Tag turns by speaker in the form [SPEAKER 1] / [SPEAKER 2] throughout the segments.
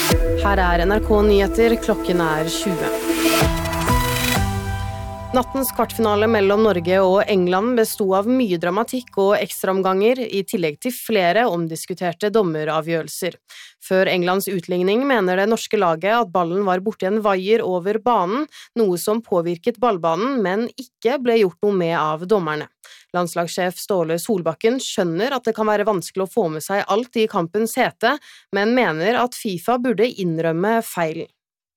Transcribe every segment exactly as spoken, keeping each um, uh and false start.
[SPEAKER 1] Her er N R K Nyheter, klokken er tjue. Nattens kvartfinale mellom Norge og England bestod av mye dramatikk og ekstraomganger, i tillegg til flere omdiskuterte dommeravgjørelser. Før Englands utligning mener det norske laget at ballen var borti en vaier over banen, noe som påvirket ballbanen, men ikke ble gjort noe med av dommerne. Landslagssjef Ståle Solbakken skjønner at det kan være vanskelig å få med seg alt i kampens hete, men mener at FIFA burde innrømme feilen.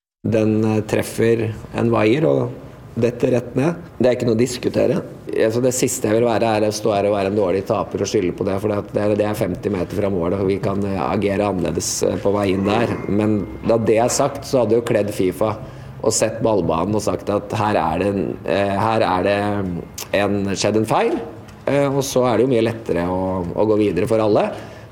[SPEAKER 2] Den treffer en vaier og dette rett ned. Det er ikke noe å diskutere. Altså det siste jeg vil være er å stå her og være en dårlig taper og skylde på det, for det er femti meter fra målet, og vi kan agere annerledes på veien der. Men da det er sagt, så hadde jo kledd FIFA og sett ballbanen og sagt at her er det, her er det en, skjedd en feil, og så er det jo mye lettere å, å gå videre for alle.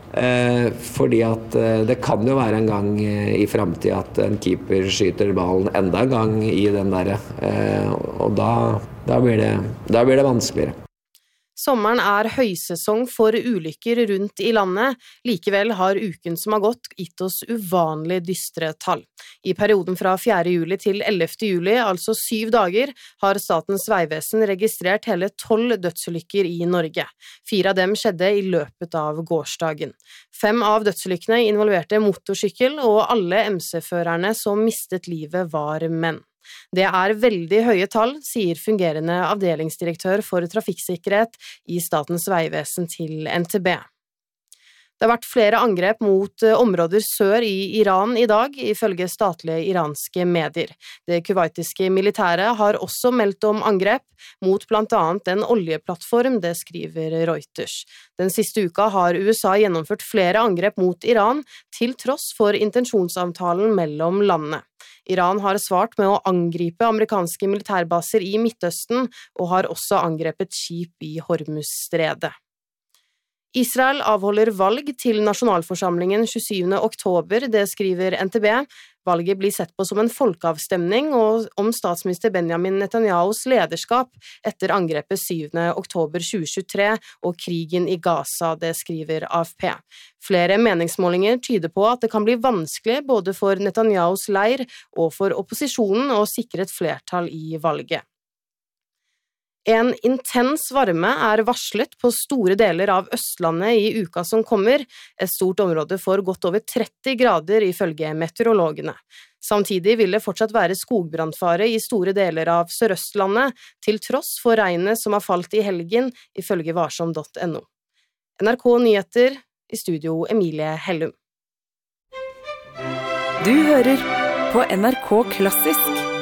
[SPEAKER 2] Eh, fordi at eh, det kan jo være en gang eh, i fremtiden at en keeper skyter ballen enda en gang i den der, eh, og da, da, blir det, da blir det vanskeligere.
[SPEAKER 1] Sommeren er høysesong for ulykker rundt i landet, likevel har uken som har gått gitt oss uvanlig dystre tall. I perioden fra fjerde juli til ellevte juli, altså syv dager, har Statens vegvesen registrert hele tolv dødsulykker i Norge. Fire av dem skjedde i løpet av gårsdagen. Fem av dødsulykkene involverte motorsykkel, og alle M C-førerne som mistet livet var menn. Det er veldig høye tall, sier fungerende avdelingsdirektør for trafikksikkerhet i Statens vegvesen til N T B. Det har vært flere angrep mot områder sør i Iran i dag, ifølge statlige iranske medier. Det kuwaitiske militæret har også meldt om angrep mot blant annet en oljeplattform, det skriver Reuters. Den siste uka har U S A gjennomført flere angrep mot Iran, til tross for intensjonsavtalen mellom landene. Iran har svart med å angripe amerikanske militærbaser i Midtøsten, og har også angrepet skip i Hormuzstredet. Israel avholder valg til nasjonalforsamlingen tjuesyvende oktober, det skriver N T B. Valget blir sett på som en folkeavstemning om statsminister Benjamin Netanyahus lederskap etter angrepet syvende oktober tjue tjuetre og krigen i Gaza, det skriver A F P. Flere meningsmålinger tyder på at det kan bli vanskelig både for Netanyahus leir og for opposisjonen å sikre et flertall i valget. En intens varme er varslet på store deler av Østlandet i uka som kommer. Et stort område får godt over tretti grader ifølge meteorologene. Samtidig vil det fortsatt være skogbrannfare i store deler av Sørøstlandet, til tross for regnet som har falt i helgen, ifølge varsom punktum no. N R K Nyheter, i studio Emilie Hellum.
[SPEAKER 3] Du hører på N R K Klassisk.